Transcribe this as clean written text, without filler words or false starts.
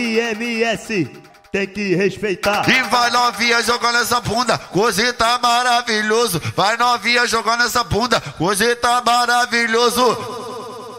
RMS, tem que respeitar. E vai novinha jogando essa bunda, coisa tá maravilhoso. Vai novinha jogando essa bunda, coisa tá maravilhoso.